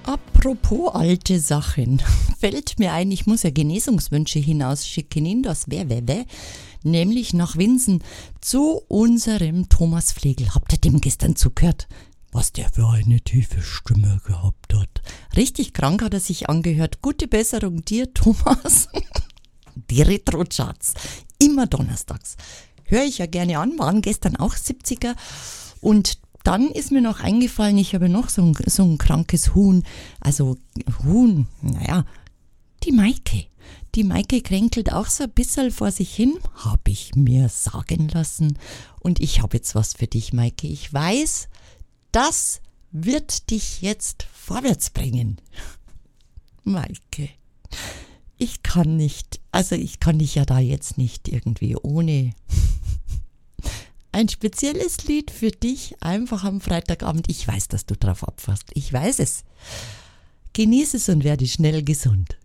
Apropos alte Sachen, fällt mir ein, ich muss ja Genesungswünsche hinausschicken in das nämlich nach Winsen zu unserem Thomas Flegel. Habt ihr dem gestern zugehört? Was der für eine tiefe Stimme gehabt hat. Richtig krank hat er sich angehört. Gute Besserung dir, Thomas. Die Retro-Charts, immer donnerstags. Höre ich ja gerne an, waren gestern auch 70er. Und dann ist mir noch eingefallen, ich habe noch so ein krankes Huhn. Also Huhn, die Maike. Die Maike kränkelt auch so ein bisschen vor sich hin, habe ich mir sagen lassen. Und ich habe jetzt was für dich, Maike. Ich weiß, das wird dich jetzt vorwärts bringen. Maike, ich kann dich ja da jetzt nicht irgendwie ohne ein spezielles Lied für dich einfach am Freitagabend. Ich weiß, dass du drauf abfasst. Ich weiß es. Genieß es und werde schnell gesund.